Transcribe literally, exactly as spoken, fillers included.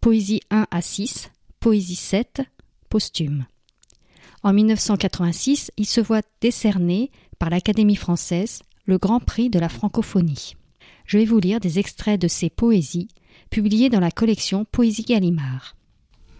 Poésie un à six, Poésie sept, posthume. En mille neuf cent quatre-vingt-six, il se voit décerner par l'Académie française le Grand Prix de la francophonie. Je vais vous lire des extraits de ses poésies, publiées dans la collection Poésie Gallimard.